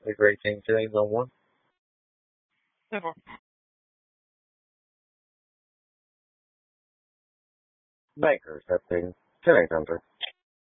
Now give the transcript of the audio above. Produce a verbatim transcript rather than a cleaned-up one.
We've rating today's on one. Never. Baker accepting today's answer.